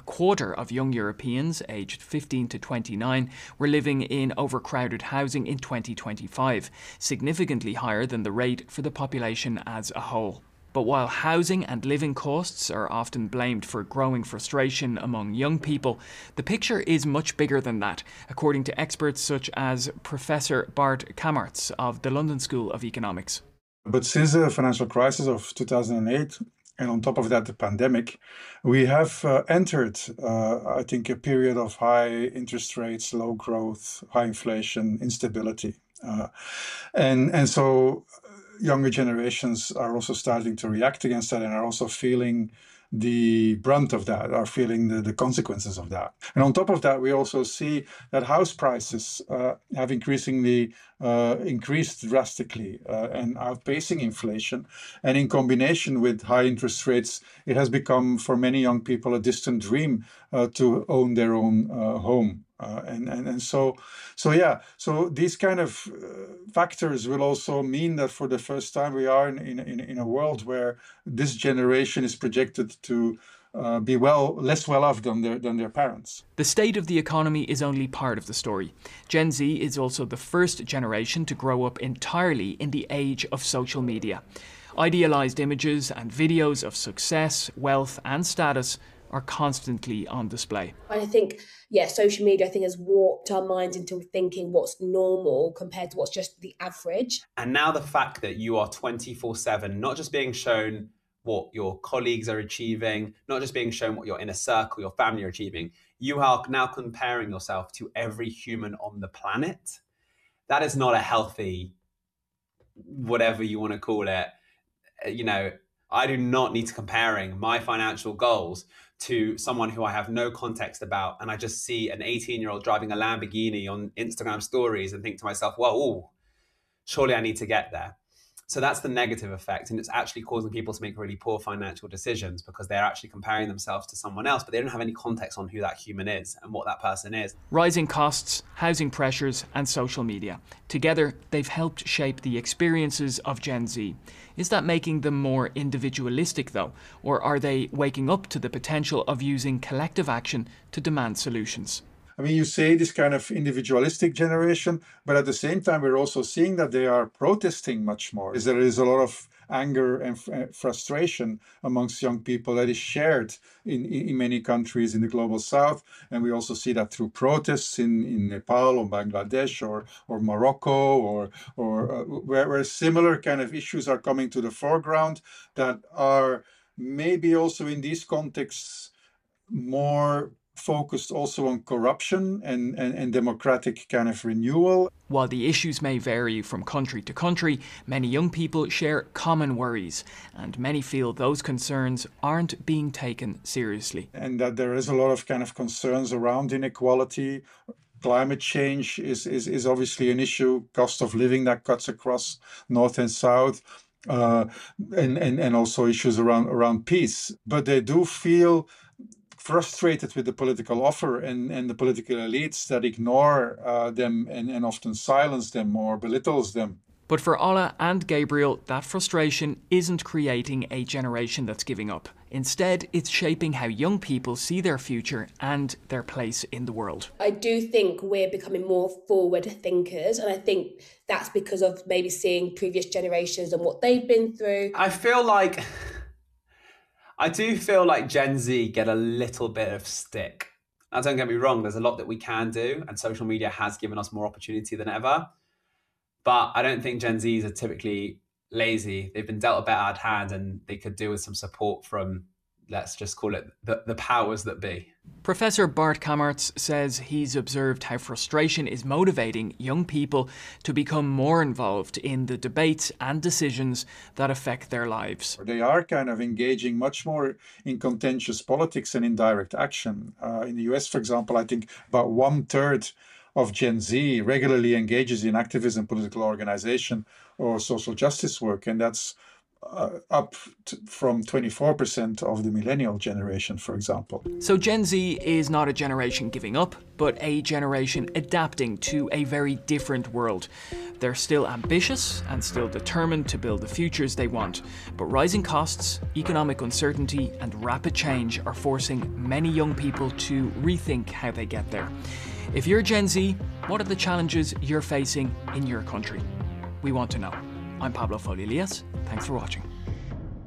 quarter of young Europeans aged 15 to 29 were living in overcrowded housing in 2025, significantly higher than the rate for the population as a whole. But while housing and living costs are often blamed for growing frustration among young people, the picture is much bigger than that, according to experts such as Professor Bart Kamartz of the London School of Economics. But since the financial crisis of 2008, and on top of that, the pandemic, we have entered, I think, a period of high interest rates, low growth, high inflation, instability. And so younger generations are also starting to react against that and are also feeling the brunt of that, are feeling the consequences of that. And on top of that, we also see that house prices have increasingly increased drastically and outpacing inflation. And in combination with high interest rates, it has become for many young people a distant dream to own their own home. So these kind of factors will also mean that for the first time we are in a world where this generation is projected to be less well off than their parents. The state of the economy is only part of the story. Gen Z is also the first generation to grow up entirely in the age of social media. Idealized images and videos of success, wealth and status are constantly on display. And I think, social media, has warped our minds into thinking what's normal compared to what's just the average. And now the fact that you are 24/7, not just being shown what your colleagues are achieving, not just being shown what your inner circle, your family are achieving, you are now comparing yourself to every human on the planet. That is not a healthy, whatever you want to call it. I do not need to comparing my financial goals to someone who I have no context about, and I just see an 18-year-old driving a Lamborghini on Instagram stories and think to myself, whoa, surely I need to get there. So that's the negative effect, and it's actually causing people to make really poor financial decisions because they're actually comparing themselves to someone else, but they don't have any context on who that human is and what that person is. Rising costs, housing pressures and social media. Together, they've helped shape the experiences of Gen Z. Is that making them more individualistic though, or are they waking up to the potential of using collective action to demand solutions? I mean, you say this kind of individualistic generation, but at the same time, we're also seeing that they are protesting much more. There is a lot of anger and frustration amongst young people that is shared in many countries in the global south. And we also see that through protests in Nepal or Bangladesh or Morocco or where similar kind of issues are coming to the foreground that are maybe also in these contexts more focused also on corruption and democratic kind of renewal. While the issues may vary from country to country, many young people share common worries, and many feel those concerns aren't being taken seriously. And that there is a lot of kind of concerns around inequality. Climate change is obviously an issue, cost of living that cuts across north and south. And also issues around peace. But they do feel frustrated with the political offer and the political elites that ignore them and often silence them or belittles them. But for Ola and Gabriel, that frustration isn't creating a generation that's giving up. Instead, it's shaping how young people see their future and their place in the world. I do think we're becoming more forward thinkers, and I think that's because of maybe seeing previous generations and what they've been through. I do feel like Gen Z get a little bit of stick. Now, don't get me wrong, there's a lot that we can do, and social media has given us more opportunity than ever. But I don't think Gen Zs are typically lazy. They've been dealt a bad hand, and they could do with some support from, let's just call it, the powers that be. Professor Bart Kamartz says he's observed how frustration is motivating young people to become more involved in the debates and decisions that affect their lives. They are kind of engaging much more in contentious politics and in direct action. In the US, for example, I think about 1/3 of Gen Z regularly engages in activism, political organization, or social justice work, and that's from 24% of the millennial generation, for example. So Gen Z is not a generation giving up, but a generation adapting to a very different world. They're still ambitious and still determined to build the futures they want, but rising costs, economic uncertainty, and rapid change are forcing many young people to rethink how they get there. If you're Gen Z, what are the challenges you're facing in your country? We want to know. I'm Pablo Foley-Elias. Thanks for watching.